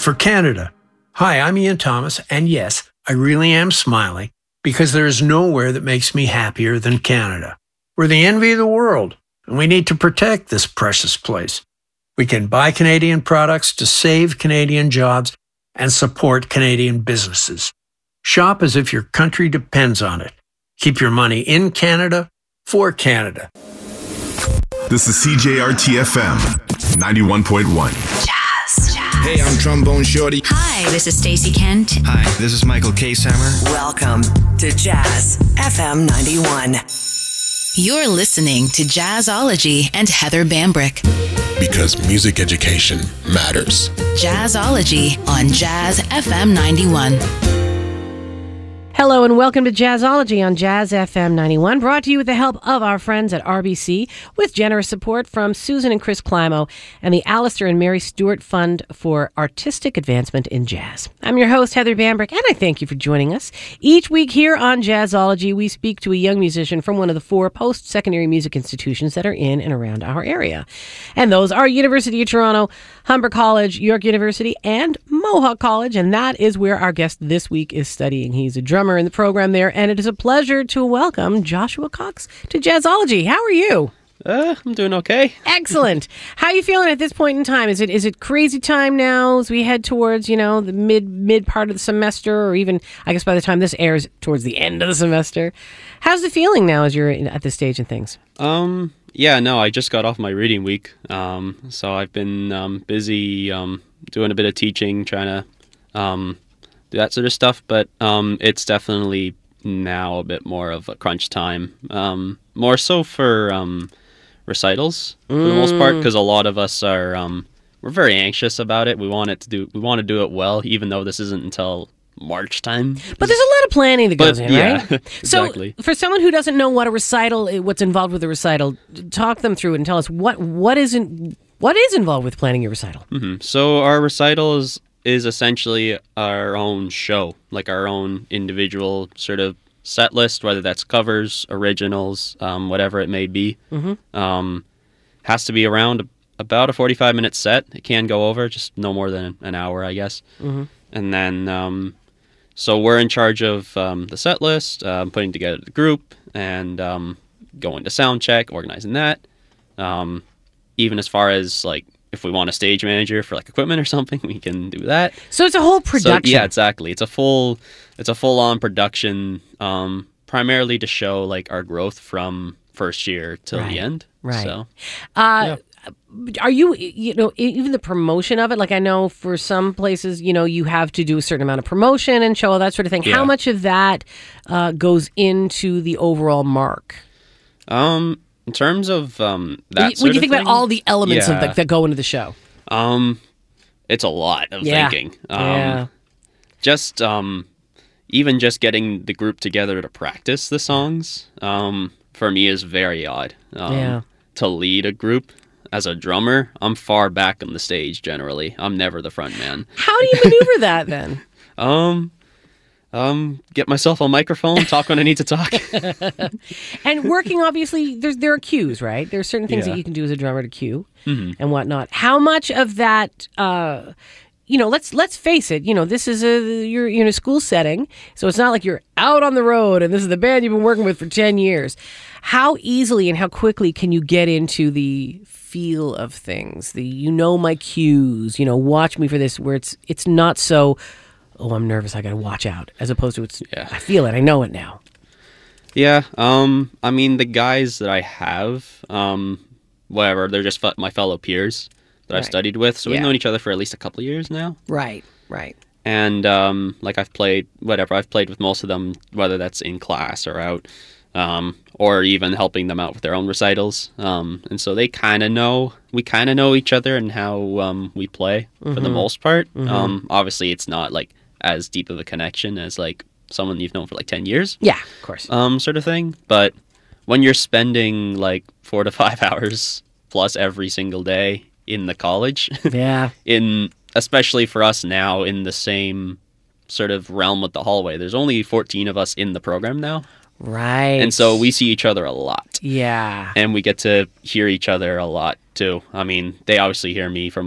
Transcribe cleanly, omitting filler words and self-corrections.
for Canada. Hi, I'm Ian Thomas, and yes, I really am smiling because there is nowhere that makes me happier than Canada. We're the envy of the world, and we need to protect this precious place. We can buy Canadian products to save Canadian jobs and support Canadian businesses. Shop as if your country depends on it. Keep your money in Canada for Canada. This is CJRT-FM 91.1. Jazz. Hey, I'm Trombone Shorty. Hi, this is Stacey Kent. Hi, this is Michael K-Sammer. Welcome to Jazz FM 91. You're listening to Jazzology and Heather Bambrick. Because music education matters. Jazzology on Jazz FM 91. Hello and welcome to Jazzology on Jazz FM 91, brought to you with the help of our friends at RBC, with generous support from Susan and Chris Climo and the Alistair and Mary Stewart Fund for Artistic Advancement in Jazz. I'm your host, Heather Bambrick, and I thank you for joining us. Each week here on Jazzology, we speak to a young musician from one of the 4 post-secondary music institutions that are in and around our area. And those are University of Toronto, Humber College, York University, and Mohawk College, and that is where our guest this week is studying. He's a drummer in the program there, and it is a pleasure to welcome Joshua Cox to Jazzology. How are you? I'm doing okay. Excellent. How are you feeling at this point in time? Is it crazy time now as we head towards, the mid part of the semester, or even, I guess by the time this airs, towards the end of the semester? How's the feeling now as you're at this stage of things? Yeah, no, I just got off my reading week, so I've been busy doing a bit of teaching, trying to do that sort of stuff, but it's definitely now a bit more of a crunch time, more so for recitals for the most part, because a lot of us are we're very anxious about it. We want to do it well, even though this isn't until March time. But there's a lot of planning that goes in, right? Exactly. So for someone who doesn't know what a recital, what's involved with a recital, talk them through it and tell us what is involved with planning your recital. Mm-hmm. So our recital is essentially our own show, like our own individual sort of set list, whether that's covers, originals, whatever it may be. Mm-hmm. Has to be around about a 45-minute set. It can go over, just no more than an hour, I guess. Mm-hmm. And then, so we're in charge of the set list, putting together the group, and going to sound check, organizing that. Even as far as, like, if we want a stage manager for, like, equipment or something, we can do that. So it's a whole production. So, yeah, exactly. It's a full-on production, primarily to show, like, our growth from first year till the end. Right. So, yeah. Are you, even the promotion of it? Like, I know for some places, you have to do a certain amount of promotion and show all that sort of thing. Yeah. How much of that goes into the overall mark? In terms of that when you think about all the elements of that go into the show, it's a lot of thinking. Just even just getting the group together to practice the songs, for me is very odd. To lead a group as a drummer, I'm far back on the stage generally. I'm never the front man. How do you maneuver that then? Get myself a microphone, talk when I need to talk. And working, obviously, there are cues, right? There are certain things that you can do as a drummer to cue and whatnot. How much of that, let's face it, this is you're in a school setting, so it's not like you're out on the road and this is the band you've been working with for 10 years. How easily and how quickly can you get into the feel of things? My cues, watch me for this, where it's not so, oh, I'm nervous, I gotta watch out, as opposed to I feel it, I know it now. Yeah, I mean, the guys that I have, they're just my fellow peers that I've studied with, so we've known each other for at least a couple of years now. Right. And, I've played with most of them, whether that's in class or out, or even helping them out with their own recitals. And so we kind of know each other and how we play for the most part. Mm-hmm. Obviously, it's not like as deep of a connection as like someone you've known for like 10 years. Yeah, of course. Sort of thing. But when you're spending like 4 to 5 hours plus every single day in the college, especially for us now in the same sort of realm with the hallway, there's only 14 of us in the program now. Right. And so we see each other a lot. Yeah. And we get to hear each other a lot too. I mean, they obviously hear me for